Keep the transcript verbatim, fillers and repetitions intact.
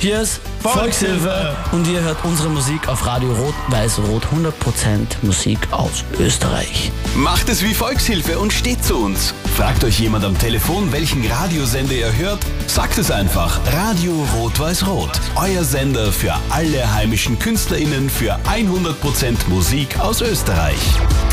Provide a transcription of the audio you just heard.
Hier ist Volkshilfe und ihr hört unsere Musik auf Radio Rot-Weiß-Rot. hundert Prozent Musik aus Österreich. Macht es wie Volkshilfe und steht zu uns. Fragt euch jemand am Telefon, welchen Radiosender ihr hört? Sagt es einfach. Radio Rot-Weiß-Rot. Euer Sender für alle heimischen KünstlerInnen für hundert Prozent Musik aus Österreich.